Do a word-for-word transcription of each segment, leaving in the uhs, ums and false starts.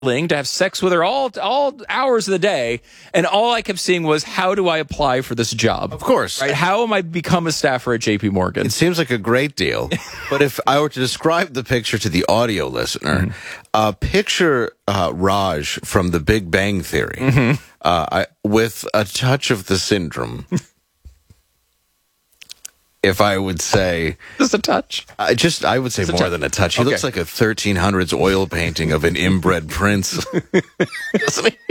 to have sex with her all all hours of the day, and all I kept seeing was, how do I apply for this job? Of course. Right? How am I become a staffer at J P Morgan? It seems like a great deal. But if I were to describe the picture to the audio listener, mm-hmm. uh, picture uh, Raj from The Big Bang Theory mm-hmm. uh, I, with a touch of the syndrome. If I would say... Just a touch? I just, I would say just more a than a touch. He okay. looks like a thirteen hundreds oil painting of an inbred prince. Doesn't he?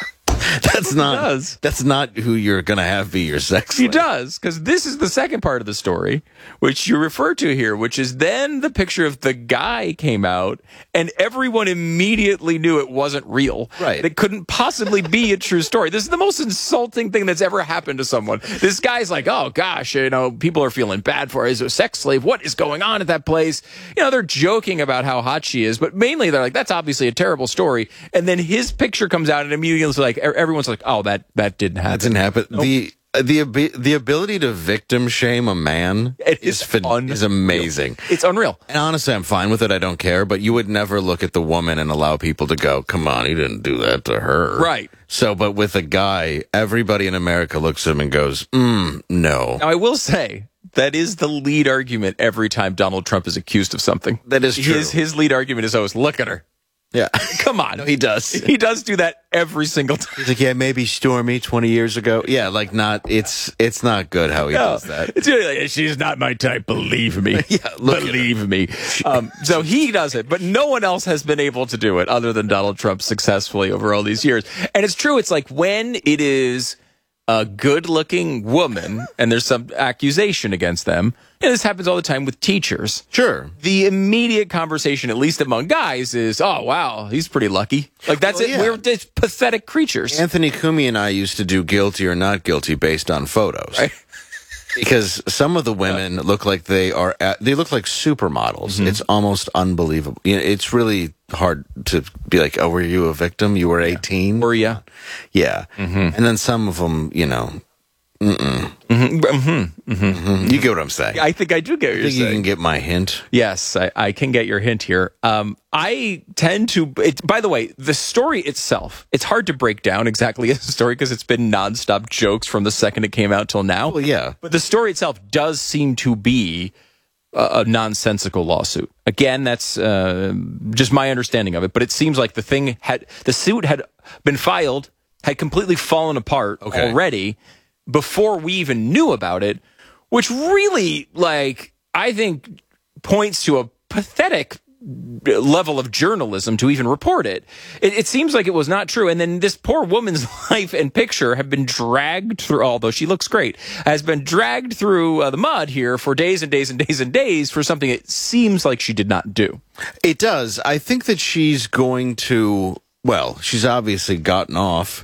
That's not, that's not who you're going to have be your sex slave. He does, because this is the second part of the story, which you refer to here, which is then the picture of the guy came out, and everyone immediately knew it wasn't real. Right. It couldn't possibly be a true story. This is the most insulting thing that's ever happened to someone. This guy's like, oh, gosh, you know, people are feeling bad for her. He's a sex slave. What is going on at that place? You know, they're joking about how hot she is, but mainly they're like, that's obviously a terrible story. And then his picture comes out, and immediately it's like, everyone's like, oh, that, that didn't happen. That didn't happen. Nope. The the the ability to victim shame a man it is is, un- is amazing. It's unreal. And honestly, I'm fine with it. I don't care. But you would never look at the woman and allow people to go, come on, he didn't do that to her. Right. So, but with a guy, everybody in America looks at him and goes, mm, no. Now, I will say, that is the lead argument every time Donald Trump is accused of something. That is true. His, his lead argument is always, look at her. Yeah. Come on. No, he does. He does do that every single time. He's like, yeah, maybe Stormy twenty years ago. Yeah, like not, it's it's not good how he no, does that. It's really like, she's not my type, believe me. Yeah, look believe me. Um, so he does it, but no one else has been able to do it other than Donald Trump successfully over all these years. And it's true, it's like when it is a good-looking woman and there's some accusation against them, and this happens all the time with teachers. Sure. The immediate conversation, at least among guys, is, oh, wow, he's pretty lucky. Like, that's well, it. Yeah. We're just pathetic creatures. Anthony Cumia and I used to do guilty or not guilty based on photos. Right. Because some of the women yeah. look like they are, at, they look like supermodels. Mm-hmm. It's almost unbelievable. You know, it's really hard to be like, oh, were you a victim? You were eighteen? Were you? Yeah. Mm-hmm. And then some of them, you know, mm-mm. Mm-hmm. Mm-hmm. Mm-hmm. You get what I'm saying. I think I do get what I you're think saying. You can get my hint. Yes, I, I can get your hint here. Um, I tend to, it, by the way, the story itself, it's hard to break down exactly as a story because it's been nonstop jokes from the second it came out till now. Well, yeah. But the story itself does seem to be a, a nonsensical lawsuit. Again, that's uh, just my understanding of it, but it seems like the thing had, the suit had been filed, had completely fallen apart okay. already, before we even knew about it, which really, like, I think points to a pathetic level of journalism to even report it. It, it seems like it was not true. And then this poor woman's life and picture have been dragged through, although she looks great, has been dragged through uh, the mud here for days and days and days and days for something it seems like she did not do. It does. I think that she's going to, well, she's obviously gotten off.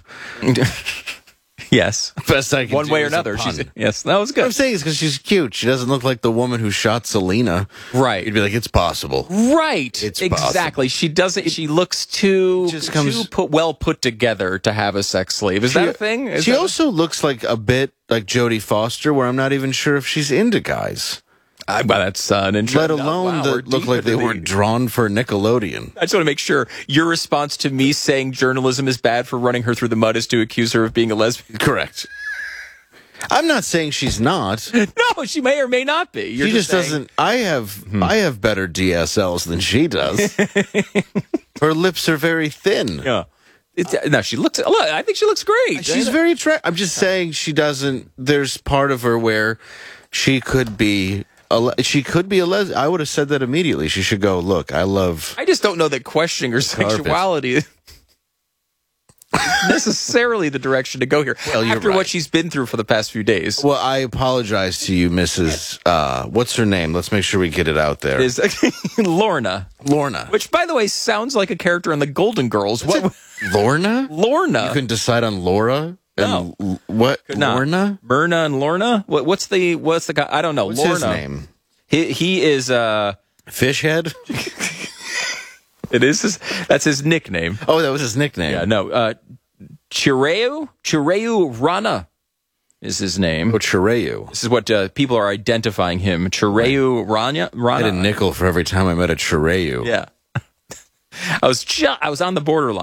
Yes. Best I can One do way or another. She's, yes, that was good. What I'm saying is because she's cute. She doesn't look like the woman who shot Selena. Right. You'd be like, it's possible. Right. It's exactly. possible. She doesn't, she looks too, just comes, too put, well put together to have a sex slave. Is she, that a thing? Is she that also a, looks like a bit like Jodie Foster, where I'm not even sure if she's into guys. I, well, that's uh, an interesting. Let alone wow, that look like they were drawn for Nickelodeon. I just want to make sure your response to me saying journalism is bad for running her through the mud is to accuse her of being a lesbian. Correct. I'm not saying she's not. No, she may or may not be. You're she just, just saying, doesn't. I have hmm. I have better D S Ls than she does. Her lips are very thin. Yeah. It's, no, she looks. Look, I think she looks great. She's very attractive. I'm just saying she doesn't. There's part of her where she could be. A, she could be a lesbian. I would have said that immediately. She should go. Look, I love. I just don't know that questioning her sexuality is necessarily the direction to go here. Well, you're after right. what she's been through for the past few days. Well, I apologize to you, Missus Uh, what's her name? Let's make sure we get it out there. It is Lorna. Lorna. Which, by the way, sounds like a character in the Golden Girls. What's what? It? Lorna? Lorna. You couldn't decide on Laura? No. And what? No. Lorna? Myrna and Lorna? What, what's the what's the guy? I don't know. What's Lorna. his name? He, he is... Uh, Fishhead? It is his... That's his nickname. Oh, that was his nickname. Yeah, no. Uh, Chireu? Chireu Rana is his name. Oh, Chireu. This is what uh, people are identifying him. Chireu Rana? Rana? I had a nickel for every time I met a Chireu. Yeah. I was ju- I was on the borderline.